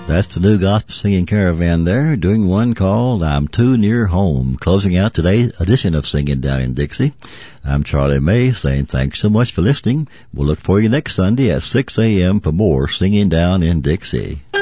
That's the new gospel singing caravan there, doing one called I'm Too Near Home, closing out today's edition of Singing Down in Dixie. I'm Charlie May saying thanks so much for listening. We'll look for you next Sunday at 6 a.m. for more Singing Down in Dixie.